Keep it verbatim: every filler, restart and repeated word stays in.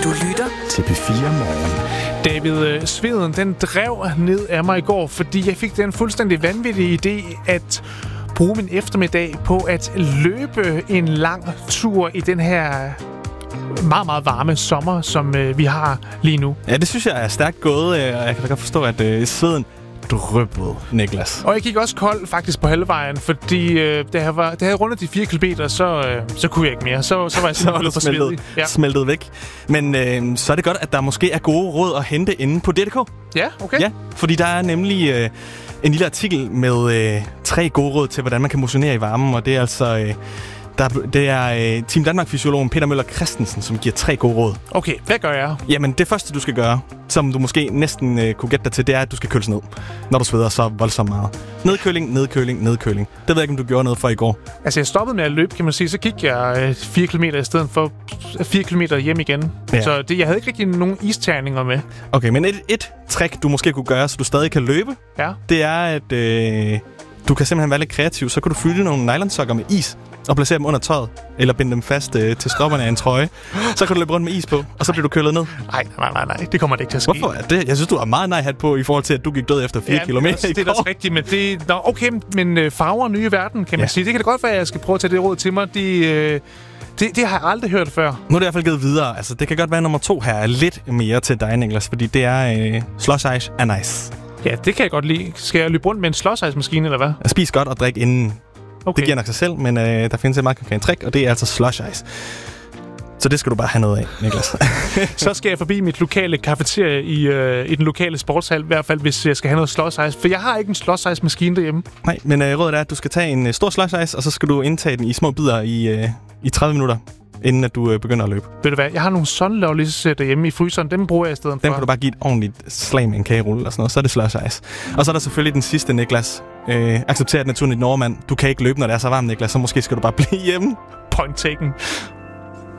Du lytter til P fire Morgen. David, sveden den drev ned af mig i går, fordi jeg fik den fuldstændig vanvittige idé at bruge min eftermiddag på at løbe en lang tur i den her meget, meget varme sommer, som øh, vi har lige nu. Ja, det synes jeg er stærkt gået, og jeg kan da godt forstå, at øh, sveden dryppede, Niklas. Og jeg gik også kold faktisk på halvvejen, fordi øh, da, jeg var, da jeg havde rundet de fire kilometer, så, øh, så kunne jeg ikke mere. Så, så var jeg simpelthen blevet for svedig. Ja. Smeltet væk. Men øh, så er det godt, at der måske er gode råd at hente inde på D punktum d k. Ja, okay. Ja, fordi der er nemlig øh, en lille artikel med øh, tre gode råd til, hvordan man kan motionere i varmen, og det er altså... Øh, Der, det er øh, Team Danmark-fysiologen Peter Møller Christensen, som giver tre gode råd. Okay, hvad gør jeg? Jamen, det første, du skal gøre, som du måske næsten øh, kunne gætte dig til, det er, at du skal køles ned, når du sveder så voldsomt meget. Nedkøling, nedkøling, nedkøling. Det ved jeg ikke, om du gjorde noget for i går. Altså, jeg stoppede med at løbe, kan man sige. Så gik jeg øh, fire kilometer i stedet for fire kilometer hjem igen. Ja. Så det, jeg havde ikke rigtig nogen isterninger med. Okay, men et, et trick, du måske kunne gøre, så du stadig kan løbe, ja. Det er, at øh, du kan simpelthen være lidt kreativ. Så kan du fylde nogle nylonsokker med is og placere dem under tøjet, eller binde dem fast øh, til stropperne af en trøje. Så kan du løbe rundt med is på, og så bliver du kølet ned. Nej, nej, nej, nej. Det kommer det ikke til at ske. Hvorfor er det? Jeg synes, du har meget nej-hat på, i forhold til, at du gik død efter fire ja, kilometer det er, det er også rigtigt, men det... Nå, okay, men øh, farver nye verden, kan man ja. sige. Det kan det godt være, at jeg skal prøve at tage det råd til mig. De, øh, det, det har jeg aldrig hørt før. Nu er det i hvert fald givet videre. Altså, det kan godt være, at nummer to her er lidt mere til dig, Niklas, fordi det er øh, slush ice er nice. Ja, det kan jeg godt lide. Skal jeg løbe rundt med en slush ice maskine, eller hvad? Spis godt og drik inden. Okay. Det giver nok sig selv, men øh, der findes et meget konkret trick, og det er altså slush ice. Så det skal du bare have noget af, Niklas. Så skal jeg forbi mit lokale kafeterie i, øh, i den lokale sportshal, i hvert fald hvis jeg skal have noget slush ice. For jeg har ikke en slush ice maskine derhjemme. Nej, men øh, rådet er, at du skal tage en øh, stor slush ice, og så skal du indtage den i små bidder i, øh, i tredive minutter, inden at du øh, begynder at løbe. Ved du hvad, jeg har nogle sunlollies derhjemme i fryseren. Dem bruger jeg i stedet for. Dem kan du bare give et ordentligt slag med en kagerulle eller sådan noget. Så er det slush ice. Og så er der selvfølgelig den sidste, Niklas. Øh, accepter, at naturen er dit nordmand. Du kan ikke løbe, når det er så varmt, Niklas. Så måske skal du bare blive hjemme. Point taken.